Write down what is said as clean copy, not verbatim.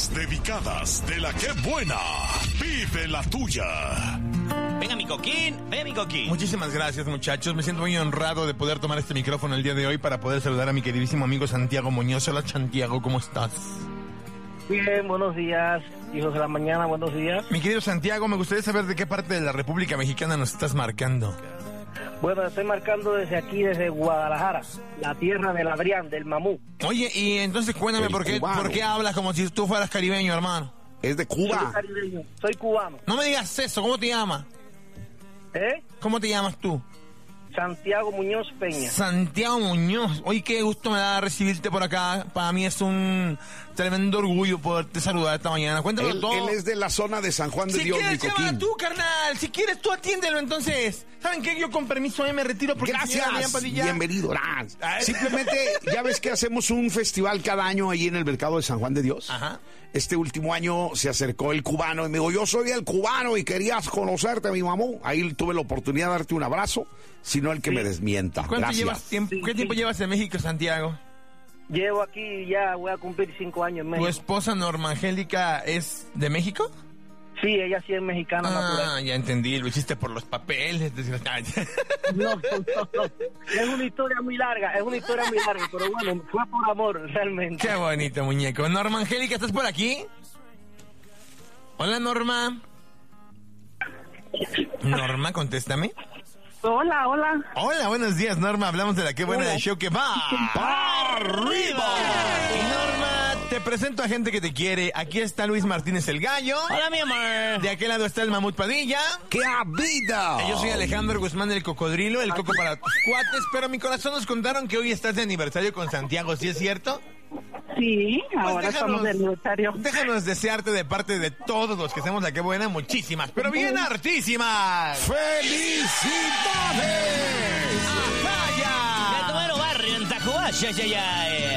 Las dedicadas de la que buena. Vive la tuya. Venga mi coquín. Muchísimas gracias, muchachos. Me siento muy honrado de poder tomar este micrófono el día de hoy para poder saludar a mi queridísimo amigo Santiago Muñoz. Hola, Santiago, ¿cómo estás? Bien, buenos días, hijos de la mañana, buenos días. Mi querido Santiago, me gustaría saber de qué parte de la República Mexicana nos estás marcando. Bueno, estoy marcando desde aquí, desde Guadalajara, la tierra del Adrián, del Mamú. Oye, y entonces cuéntame por qué hablas como si tú fueras caribeño, hermano. Es de Cuba. Soy caribeño, soy cubano. No me digas eso, ¿cómo te llamas? ¿Cómo te llamas tú? Santiago Muñoz Peña. Santiago Muñoz. Oye, qué gusto me da recibirte por acá. Para mí es un tremendo orgullo poderte saludar esta mañana. Cuéntame todo. Él es de la zona de San Juan de Dios, mi coquín. Si quieres, llámala tú, carnal. Si quieres, tú atiéndelo, entonces. ¿Saben qué? Yo con permiso me retiro porque... Gracias. Bienvenido. Simplemente, ya ves que hacemos un festival cada año ahí en el mercado de San Juan de Dios. Ajá. Este último año se acercó el cubano y me dijo, yo soy el cubano y querías conocerte, mi mamú. Ahí tuve la oportunidad de darte un abrazo, sino el que me desmienta. ¿Qué tiempo llevas en México, Santiago? Llevo aquí ya, voy a cumplir 5 años en México. ¿Tu esposa Norma Angélica es de México? Sí, ella sí es mexicana natural. Ya entendí, lo hiciste por los papeles. No. Es una historia muy larga, pero bueno, fue por amor, realmente. Qué bonito, muñeco. Norma Angélica, ¿estás por aquí? Hola, Norma. Norma, contéstame. Hola. Hola, buenos días, Norma. Hablamos de la que buena del show que va para arriba. Y Norma, te presento a gente que te quiere. Aquí está Luis Martínez el Gallo. Hola, mi amor. De aquel lado está el Mamut Padilla. ¡Qué vida! Yo soy Alejandro Guzmán el Cocodrilo, el coco para tus cuates. Pero mi corazón nos contaron que hoy estás de aniversario con Santiago, ¿sí es cierto? Sí, ahora estamos de aniversario. Déjanos desearte de parte de todos los que hacemos la que buena muchísimas, pero bien hartísimas. ¡Felicidades! ¡Ajá, ya! De tu barrio en Tacubaya, ya.